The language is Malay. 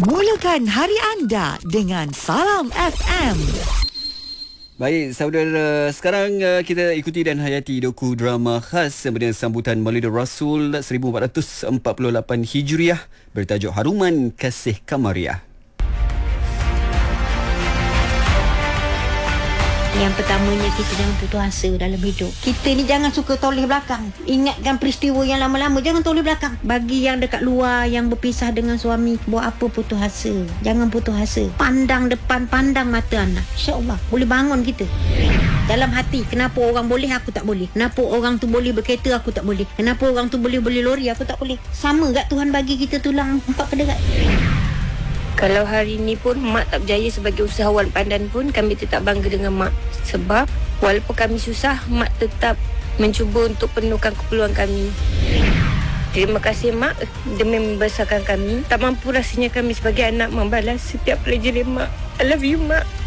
Mulakan hari anda dengan Salam FM. Baik, saudara, sekarang kita ikuti dan hayati doku drama khas dengan sambutan Maulid Rasul 1448 Hijriah bertajuk Haruman Kasih Kamariah. Yang pertamanya, kita jangan putus asa dalam hidup. Kita ni jangan suka toleh belakang. Ingatkan peristiwa yang lama-lama, jangan toleh belakang. Bagi yang dekat luar, yang berpisah dengan suami, buat apa putus asa? Jangan putus asa. Pandang depan, pandang mata anak. InsyaAllah boleh bangun kita. Dalam hati, kenapa orang boleh, aku tak boleh? Kenapa orang tu boleh berkereta, aku tak boleh? Kenapa orang tu boleh beli lori, aku tak boleh? Sama tak Tuhan bagi kita tulang 4 kedekat? Kalau hari ni pun mak tak berjaya sebagai usahawan pandan pun, kami tetap bangga dengan mak. Sebab walaupun kami susah, mak tetap mencuba untuk penuhkan keperluan kami. Terima kasih mak demi membesarkan kami. Tak mampu rasanya kami sebagai anak membalas setiap pelajaran mak. I love you mak.